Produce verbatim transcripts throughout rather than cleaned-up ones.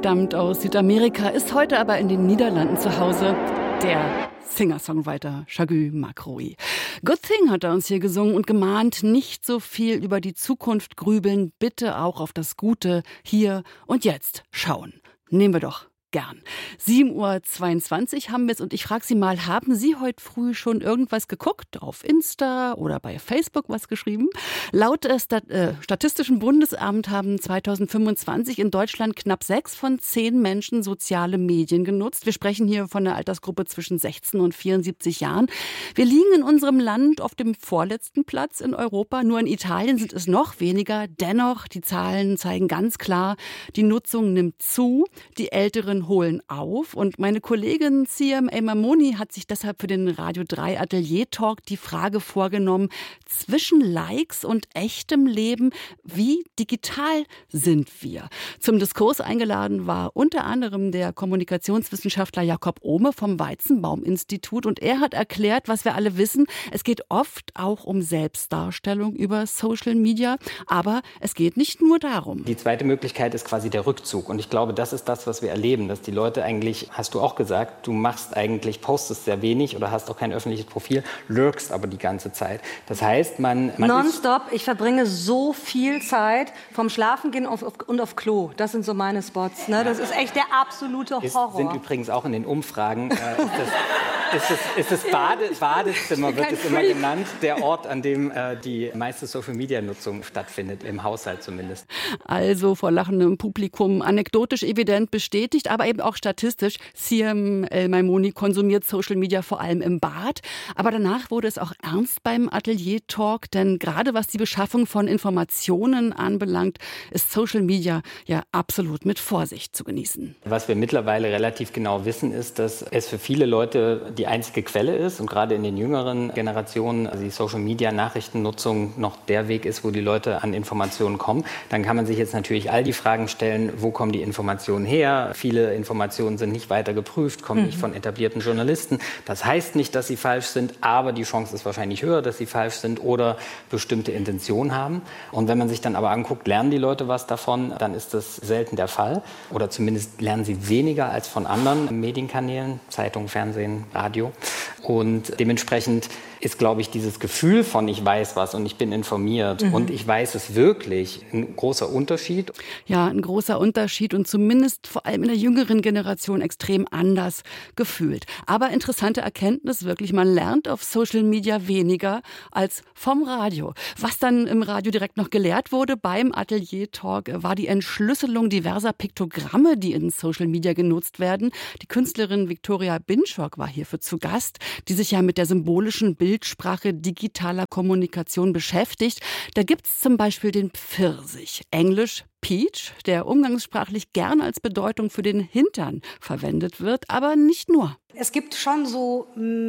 stammt aus Südamerika, ist heute aber in den Niederlanden zu Hause. Der Singer-Songwriter Shaggy Macroi. Good Thing hat er uns hier gesungen und gemahnt, nicht so viel über die Zukunft grübeln, bitte auch auf das Gute hier und jetzt schauen. Nehmen wir doch gern. sieben Uhr zweiundzwanzig haben wir es und ich frage Sie mal, haben Sie heute früh schon irgendwas geguckt? Auf Insta oder bei Facebook was geschrieben? Laut äh, Stat- äh, Statistischen Bundesamt haben zweitausendfünfundzwanzig in Deutschland knapp sechs von zehn Menschen soziale Medien genutzt. Wir sprechen hier von der Altersgruppe zwischen sechzehn und vierundsiebzig Jahren. Wir liegen in unserem Land auf dem vorletzten Platz in Europa. Nur in Italien sind es noch weniger. Dennoch, die Zahlen zeigen ganz klar, die Nutzung nimmt zu. Die Älteren holen auf. Und meine Kollegin C M A Mamoni hat sich deshalb für den Radio drei Atelier Talk die Frage vorgenommen, zwischen Likes und echtem Leben, wie digital sind wir? Zum Diskurs eingeladen war unter anderem der Kommunikationswissenschaftler Jakob Ohme vom Weizenbaum-Institut und er hat erklärt, was wir alle wissen, es geht oft auch um Selbstdarstellung über Social Media, aber es geht nicht nur darum. Die zweite Möglichkeit ist quasi der Rückzug und ich glaube, das ist das, was wir erleben, dass die Leute eigentlich, hast du auch gesagt, du machst eigentlich, postest sehr wenig oder hast auch kein öffentliches Profil, lurkst aber die ganze Zeit. Das heißt, man... man Nonstop, ich verbringe so viel Zeit vom Schlafengehen auf, auf, und auf Klo. Das sind so meine Spots. Ne? Das ist echt der absolute Horror. Ist, sind übrigens auch in den Umfragen, äh, ist das, ist das, ist das Bade, Badezimmer, wird es immer genannt, der Ort, an dem äh, die meiste Social-Media-Nutzung stattfindet, im Haushalt zumindest. Also vor lachendem Publikum, anekdotisch evident bestätigt, aber eben auch statistisch. Siem El Maimoni konsumiert Social Media vor allem im Bad. Aber danach wurde es auch ernst beim Atelier Talk, denn gerade was die Beschaffung von Informationen anbelangt, ist Social Media ja absolut mit Vorsicht zu genießen. Was wir mittlerweile relativ genau wissen, ist, dass es für viele Leute die einzige Quelle ist und gerade in den jüngeren Generationen also die Social Media Nachrichtennutzung noch der Weg ist, wo die Leute an Informationen kommen. Dann kann man sich jetzt natürlich all die Fragen stellen, wo kommen die Informationen her? Viele Informationen sind nicht weiter geprüft, kommen mhm. nicht von etablierten Journalisten. Das heißt nicht, dass sie falsch sind, aber die Chance ist wahrscheinlich höher, dass sie falsch sind oder bestimmte Intentionen haben. Und wenn man sich dann aber anguckt, lernen die Leute was davon, dann ist das selten der Fall. Oder zumindest lernen sie weniger als von anderen Medienkanälen, Zeitung, Fernsehen, Radio. Und dementsprechend ist, glaube ich, dieses Gefühl von ich weiß was und ich bin informiert mhm. und ich weiß es wirklich ein großer Unterschied. Ja, ein großer Unterschied und zumindest vor allem in der jüngeren Generation extrem anders gefühlt. Aber interessante Erkenntnis wirklich, man lernt auf Social Media weniger als vom Radio. Was dann im Radio direkt noch gelehrt wurde beim Atelier Talk, war die Entschlüsselung diverser Piktogramme, die in Social Media genutzt werden. Die Künstlerin Victoria Binchok war hierfür zu Gast, die sich ja mit der symbolischen Bildsprache digitaler Kommunikation beschäftigt. Da gibt es zum Beispiel den Pfirsich, englisch Peach, der umgangssprachlich gern als Bedeutung für den Hintern verwendet wird, aber nicht nur. Es gibt schon so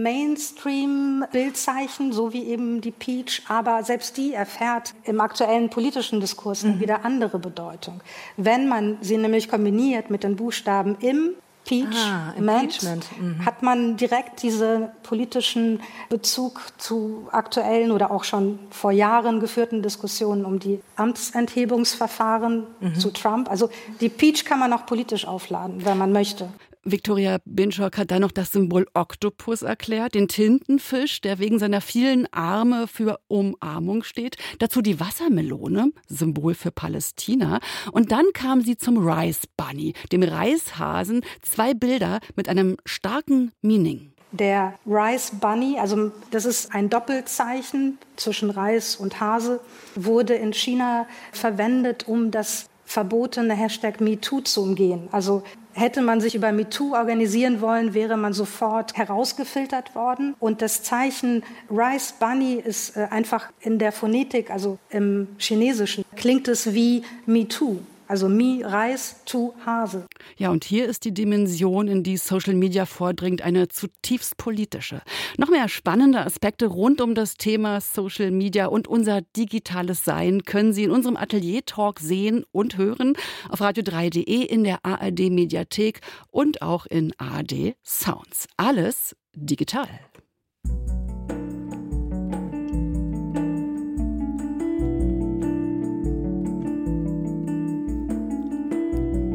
Mainstream-Bildzeichen, so wie eben die Peach, aber selbst die erfährt im aktuellen politischen Diskurs mhm. wieder andere Bedeutung. Wenn man sie nämlich kombiniert mit den Buchstaben im Impeachment, ah, mhm. hat man direkt diesen politischen Bezug zu aktuellen oder auch schon vor Jahren geführten Diskussionen um die Amtsenthebungsverfahren mhm. zu Trump. Also die Peach kann man auch politisch aufladen, wenn man möchte. Victoria Binchok hat dann noch das Symbol Oktopus erklärt, den Tintenfisch, der wegen seiner vielen Arme für Umarmung steht. Dazu die Wassermelone, Symbol für Palästina. Und dann kam sie zum Rice Bunny, dem Reishasen, zwei Bilder mit einem starken Meaning. Der Rice Bunny, also das ist ein Doppelzeichen zwischen Reis und Hase, wurde in China verwendet, um das verbotene Hashtag MeToo zu umgehen. Also hätte man sich über MeToo organisieren wollen, wäre man sofort herausgefiltert worden. Und das Zeichen Rice Bunny ist einfach in der Phonetik, also im Chinesischen, klingt es wie MeToo. Also Mi, Reis, Tu, Hase. Ja, und hier ist die Dimension, in die Social Media vordringt, eine zutiefst politische. Noch mehr spannende Aspekte rund um das Thema Social Media und unser digitales Sein können Sie in unserem Atelier-Talk sehen und hören auf radio drei punkt de, in der A R D-Mediathek und auch in A R D Sounds. Alles digital.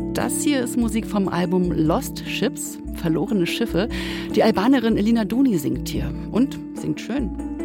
Das hier ist Musik vom Album Lost Ships, verlorene Schiffe. Die Albanerin Elina Doni singt hier und singt schön.